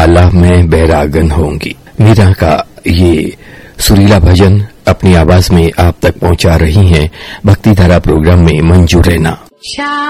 बाला मैं बैरागन होंगी। मीरा का ये सुरीला भजन अपनी आवाज में आप तक पहुंचा रही हैं भक्ति धारा प्रोग्राम में मंजू रैना।